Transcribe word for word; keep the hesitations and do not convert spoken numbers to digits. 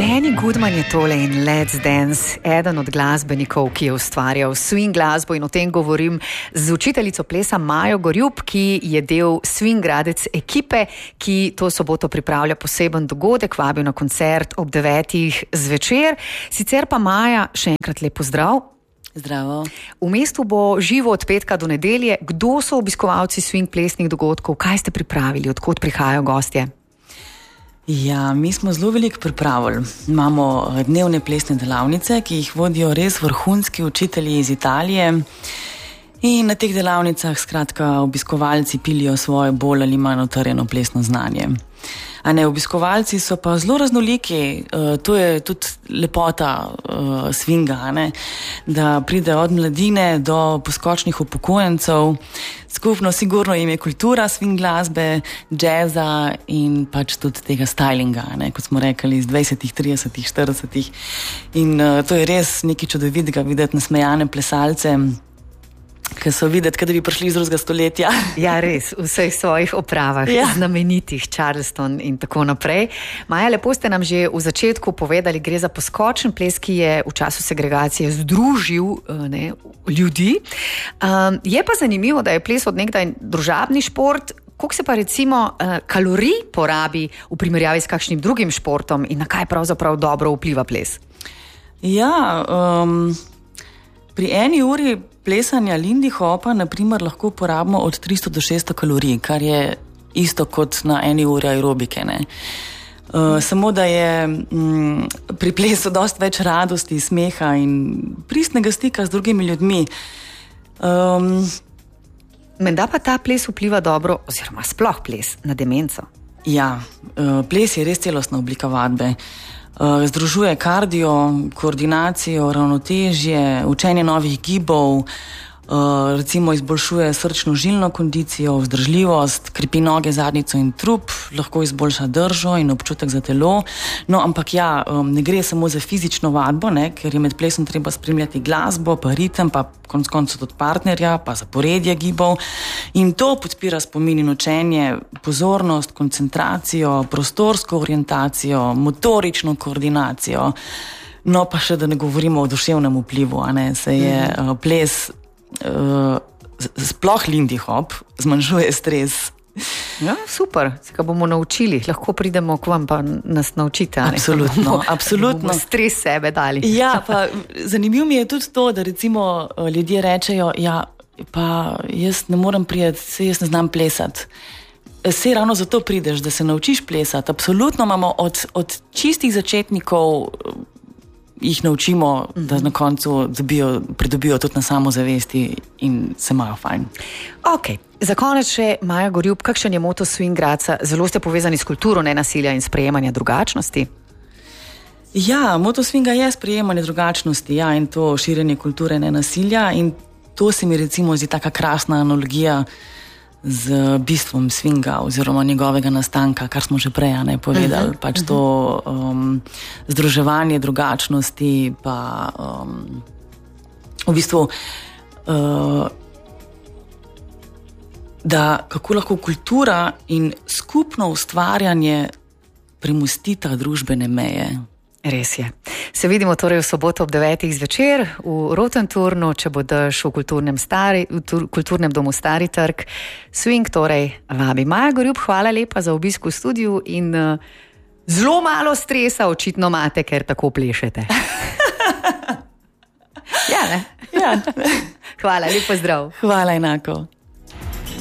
Benny Goodman je tole in Let's Dance, eden od glasbenikov, ki je ustvarjal swing glasbo, in o tem govorim z učiteljico plesa Majo Gorjup, ki je del Swing Gradec ekipe, ki to soboto pripravlja poseben dogodek, vabijo na koncert ob devetih zvečer. Sicer pa Maja, še enkrat lep pozdrav. Zdravo. V mestu bo živo od petka do nedelje. Kdo so obiskovalci swing plesnih dogodkov? Kaj ste pripravili? Odkot prihajajo gostje? Ja, mi smo zelo veliko pripravili. Imamo dnevne plesne delavnice, ki jih vodijo res vrhunski učitelji iz Italije. In na teh delavnicah skratka obiskovalci pilijo svoje bolj ali manj utrjeno plesno znanje. A ne, obiskovalci so pa zelo raznoliki, uh, to je tudi lepota uh, swinga, ne? Da pride od mladine do poskočnih upokojencev. Skupno sigurno jim je kultura swing glasbe, džeza in pač tudi tega stylinga, ne? Kot smo rekli, iz dvajsetih, tridesetih, štiridesetih. In uh, to je res nekaj čudovitega videti nasmejane plesalce, ki so videti, da bi prišli iz drugega stoletja. Ja, res, v vseh svojih opravah, ja. Znamenitih, Charleston in tako naprej. Maja, lepo ste nam že v začetku povedali, gre za poskočen ples, ki je v času segregacije združil ne, ljudi. Um, je pa zanimivo, da je ples od nekdaj družabni šport. Koliko se pa recimo kalorij porabi v primerjavi s kakšnim drugim športom in na kaj pravzaprav dobro vpliva ples? Ja, um, pri eni uri plesanja lindy hopa, na primer, lahko porabimo od tristo do šeststo kalorij, kar je isto kot na eni uri aerobike. Ne? Uh, samo, da je um, pri plesu dosti več radosti, smeha in pristnega stika z drugimi ljudmi. Um, Menda pa ta ples vpliva dobro, oziroma sploh ples, na demenco. Ja, uh, ples je res celostna oblika vadbe. Uh, združuje kardio, koordinacijo, ravnotežje, učenje novih gibov, uh, recimo izboljšuje srčno-žilno kondicijo, vzdržljivost, krepi noge, zadnjico in trup, lahko izboljša držo in občutek za telo. No, ampak ja, um, ne gre samo za fizično vadbo, ne, ker je med plesom treba spremljati glasbo, pa ritem, pa konec koncev tudi partnerja, pa zaporedje gibov. In to podpira spomin in učenje, pozornost, koncentracijo, prostorsko orientacijo, motorično koordinacijo. No, pa še da ne govorimo o duševnem vplivu, a ne, se je uh, ples, uh, sploh lindy hop, zmanjšuje stres. Ja, super, se ga bomo naučili, lahko pridemo k vam pa nas naučite. Absolutno, bomo, absolutno. Bomo stres sebe dali. Ja, pa zanimivo mi je tudi to, da recimo ljudje rečejo, ja, pa jaz ne morem priti, se jaz ne znam plesati. Se ravno zato prideš, da se naučiš plesati. Absolutno imamo od, od čistih začetnikov jih naučimo, mm-hmm. da na koncu dobijo, pridobijo tudi na samozavesti in se imajo fajn. Ok, za konec še Maja Gorjup, kakšen je moto Swing Gradca? Zelo ste povezani s kulturo nenasilja in sprejemanja drugačnosti? Ja, moto swinga je sprejemanje drugačnosti, ja, in to širjenje kulture nenasilja, in to se mi recimo zdi taka krasna analogija z bistvom swinga oziroma njegovega nastanka, kar smo že prej ne, povedali, uh-huh, pač uh-huh. to um, združevanje drugačnosti, pa um, v bistvu uh, da kako lahko kultura in skupno ustvarjanje premostita družbene meje. Res je. Se vidimo torej v soboto ob devetih zvečer v Rotenturnu, če bo dež v kulturnem, stari, v kulturnem domu Stari trg. Swing torej vabi. Maja Gorjup, hvala lepa za obisk v studiu in uh, zelo malo stresa očitno imate, ker tako plešete. Ja, ne? Ja. Hvala, lep pozdrav. Hvala enako.